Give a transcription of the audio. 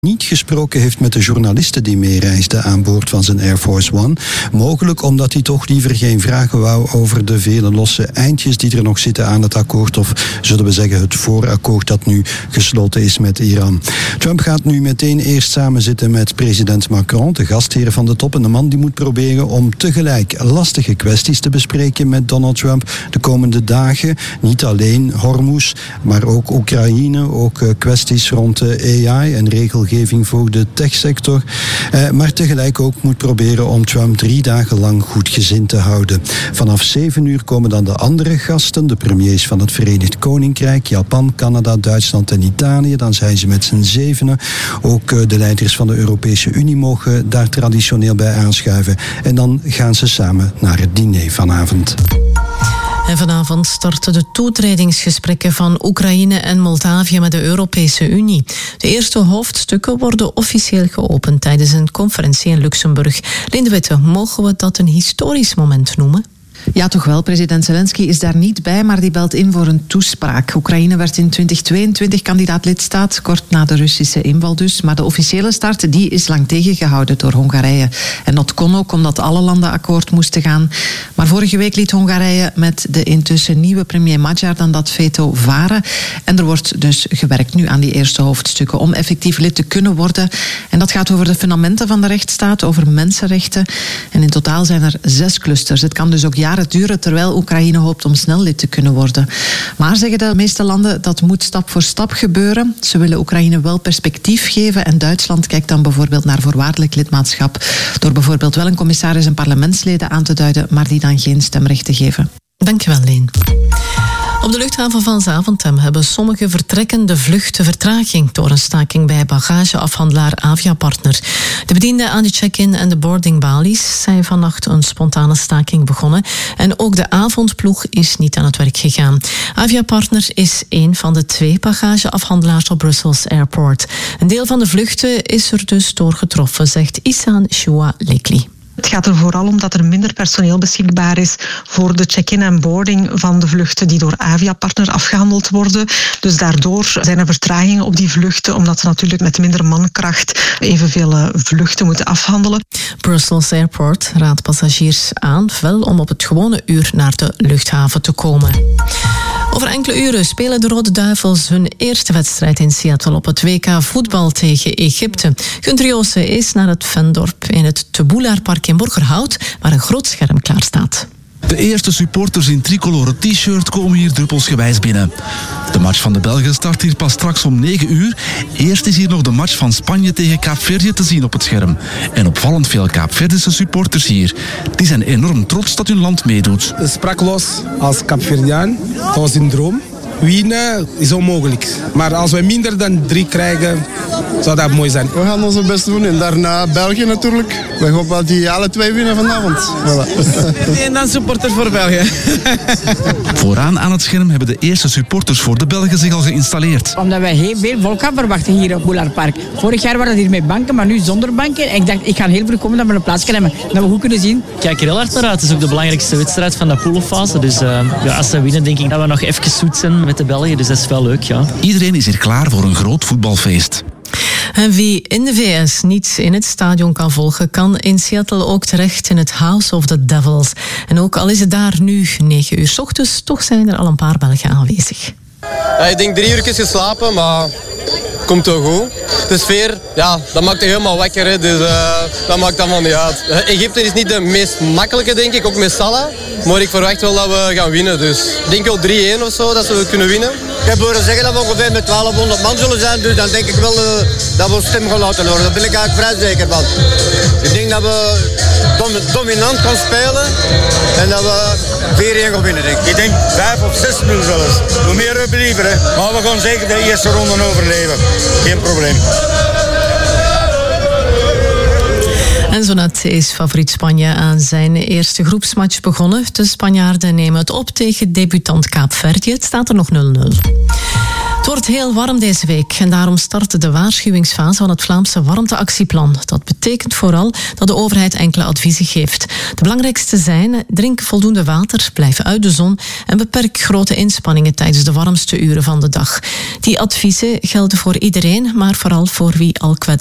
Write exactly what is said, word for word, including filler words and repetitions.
niet gesproken heeft met de journalisten die meereisden aan boord van zijn Air Force One. Mogelijk omdat hij toch liever geen vragen wou over de vele losse eindjes die er nog zitten aan het akkoord, of zullen we zeggen het voorakkoord dat nu gesloten is met Iran. Trump gaat nu meteen eerst samen zitten met president Macron, de gastheer van de top, en de man die moet proberen om tegelijk lastige kwesties te bespreken met Donald Trump de komende dagen. Niet alleen Hormuz, maar ook Oekraïne, ook uh, kwesties rond de A I en regelgeving voor de techsector, eh, maar tegelijk ook moet proberen om Trump drie dagen lang goed gezind te houden. Vanaf zeven uur komen dan de andere gasten, de premiers van het Verenigd Koninkrijk, Japan, Canada, Duitsland en Italië. Dan zijn ze met z'n zevenen. Ook eh, de leiders van de Europese Unie mogen daar traditioneel bij aanschuiven. En dan gaan ze samen naar het diner vanavond. En vanavond starten de toetredingsgesprekken van Oekraïne en Moldavië met de Europese Unie. De eerste hoofdstukken worden officieel geopend tijdens een conferentie in Luxemburg. Linde Witte, mogen we dat een historisch moment noemen? Ja, toch wel. President Zelensky is daar niet bij, maar die belt in voor een toespraak. Oekraïne werd in twintig tweeëntwintig kandidaat-lidstaat, kort na de Russische inval dus. Maar de officiële start die is lang tegengehouden door Hongarije. En dat kon ook omdat alle landen akkoord moesten gaan. Maar vorige week liet Hongarije met de intussen nieuwe premier Magyar dan dat veto varen. En er wordt dus gewerkt nu aan die eerste hoofdstukken om effectief lid te kunnen worden. En dat gaat over de fundamenten van de rechtsstaat, over mensenrechten. En in totaal zijn er zes clusters. Het kan dus ook jaren duren, terwijl Oekraïne hoopt om snel lid te kunnen worden. Maar zeggen de meeste landen, dat moet stap voor stap gebeuren. Ze willen Oekraïne wel perspectief geven en Duitsland kijkt dan bijvoorbeeld naar voorwaardelijk lidmaatschap, door bijvoorbeeld wel een commissaris en parlementsleden aan te duiden, maar die dan geen stemrecht te geven. Dankjewel, Leen. Op de luchthaven van Zaventem hebben sommige vertrekkende vluchten vertraging door een staking bij bagageafhandelaar Aviapartner. De bedienden aan de check-in en de boardingbalies zijn vannacht een spontane staking begonnen en ook de avondploeg is niet aan het werk gegaan. Aviapartner is een van de twee bagageafhandelaars op Brussels Airport. Een deel van de vluchten is er dus door getroffen, zegt Isan Shua Lekli. Het gaat er vooral om dat er minder personeel beschikbaar is voor de check-in en boarding van de vluchten die door Aviapartner afgehandeld worden. Dus daardoor zijn er vertragingen op die vluchten, omdat ze natuurlijk met minder mankracht evenveel vluchten moeten afhandelen. Brussels Airport raadt passagiers aan wel om op het gewone uur naar de luchthaven te komen. Over enkele uren spelen de Rode Duivels hun eerste wedstrijd in Seattle op het W K voetbal tegen Egypte. Gunther Joosten is naar het Vendorp in het Teboelaarpark in Borgerhout, waar een groot scherm klaar staat. De eerste supporters in tricoloren t-shirt komen hier druppelsgewijs binnen. De match van de Belgen start hier pas straks om negen uur. Eerst is hier nog de match van Spanje tegen Kaapverdië te zien op het scherm. En opvallend veel Kaapverdische supporters hier. Die zijn enorm trots dat hun land meedoet. Sprakeloos als Kaapverdiaan. Dat was een droom. Winnen is onmogelijk. Maar als we minder dan drie krijgen, zou dat mooi zijn. We gaan onze best doen en daarna België natuurlijk. We hopen dat die alle twee winnen vanavond. Voilà. En dan supporter voor België. Vooraan aan het scherm hebben de eerste supporters voor de Belgen zich al geïnstalleerd. Omdat wij heel veel volk gaan verwachten hier op Boelaarpark. Vorig jaar waren het hier met banken, maar nu zonder banken. En ik dacht, ik ga heel vroeg komen dat we een plaats kunnen hebben. Dat we goed kunnen zien. Ik kijk er heel hard naar uit. Het is ook de belangrijkste wedstrijd van de poolfase. Dus uh, ja, als ze winnen, denk ik dat we nog even zoet zijn met de Belgen, dus dat is wel leuk, ja. Iedereen is hier klaar voor een groot voetbalfeest. En wie in de V S niet in het stadion kan volgen, kan in Seattle ook terecht in het House of the Devils. En ook al is het daar nu negen uur 's ochtends, toch zijn er al een paar Belgen aanwezig. Ja, ik denk drie uur geslapen, maar komt wel goed. De sfeer, ja, dat maakt je helemaal wakker, hè. Dus uh, dat maakt allemaal niet uit. Egypte is niet de meest makkelijke, denk ik, ook met Salah. Maar ik verwacht wel dat we gaan winnen. Dus ik denk wel drie-één of zo, dat we kunnen winnen. Ik heb horen zeggen dat we ongeveer met twaalfhonderd man zullen zijn. Dus dan denk ik wel uh, dat we stem gaan laten horen. Daar ben ik eigenlijk vrij zeker van. Ik denk dat we dom, dominant gaan spelen. En dat we vier-één gaan winnen, denk ik. Ik denk vijf of zes nul zelfs. Hoe meer we believen, hè. Maar we gaan zeker de eerste ronde overleven. Geen probleem. En zo net is favoriet Spanje aan zijn eerste groepsmatch begonnen. De Spanjaarden nemen het op tegen debutant Kaapverdië. Het staat er nog nul nul. Het wordt heel warm deze week en daarom start de waarschuwingsfase van het Vlaamse warmteactieplan. Dat betekent vooral dat de overheid enkele adviezen geeft. De belangrijkste zijn: drink voldoende water, blijf uit de zon en beperk grote inspanningen tijdens de warmste uren van de dag. Die adviezen gelden voor iedereen, maar vooral voor wie al kwetsbaar